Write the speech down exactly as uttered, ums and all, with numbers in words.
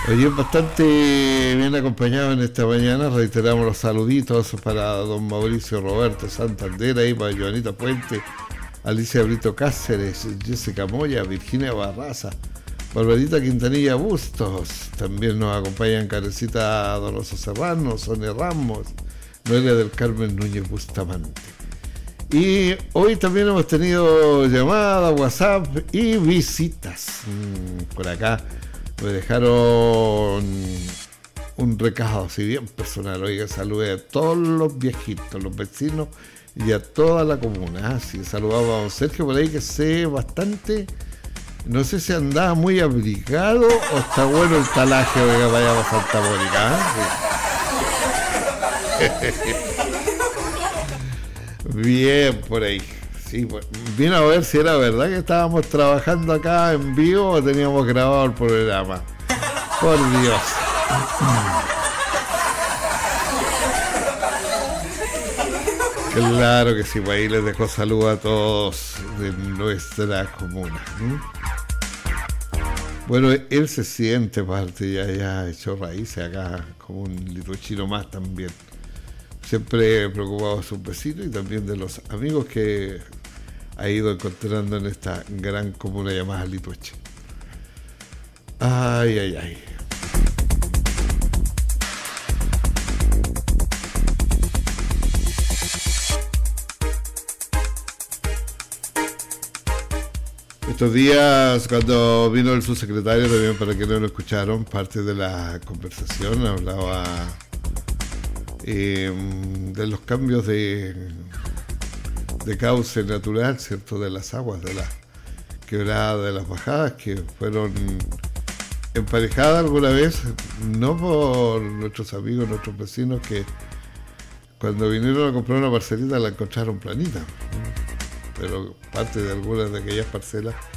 Oye, bastante bien acompañado en esta mañana. Reiteramos los saluditos para don Mauricio Roberto Santander, ahí para Joanita Puente, Alicia Brito Cáceres, Jessica Moya, Virginia Barraza, Barbarita Quintanilla Bustos. También nos acompañan Carecita Donoso Serrano, Sonia Ramos, Noelia del Carmen Núñez Bustamante. Y hoy también hemos tenido llamadas, WhatsApp y visitas. Por acá me dejaron un recado, si bien personal. Oiga, saludé a todos los viejitos, los vecinos y a toda la comuna. Así saludaba a don Sergio por ahí, que sé bastante. No sé si andaba muy abrigado o está bueno el talaje, oiga, vaya a Santa Mónica. ¿Eh? Sí. Bien por ahí. Sí, pues, vino a ver si era verdad que estábamos trabajando acá en vivo o teníamos grabado el programa. Por Dios. Claro que sí, pues ahí les dejo salud a todos de nuestra comuna. ¿Mm? Bueno, él se siente parte, ya, ya ha hecho raíces acá, como un lituchino más también. Siempre preocupado de sus vecinos y también de los amigos que ha ido encontrando en esta gran comuna llamada Lituche. Ay, ay, ay. Estos días, cuando vino el subsecretario, también para que no lo escucharon, parte de la conversación hablaba eh, de los cambios de, de cauce natural, ¿cierto? De las aguas, de las quebradas, de las bajadas, que fueron emparejadas alguna vez, no por nuestros amigos, nuestros vecinos, que cuando vinieron a comprar una parcelita la encontraron planita, pero parte de algunas de aquellas parcelas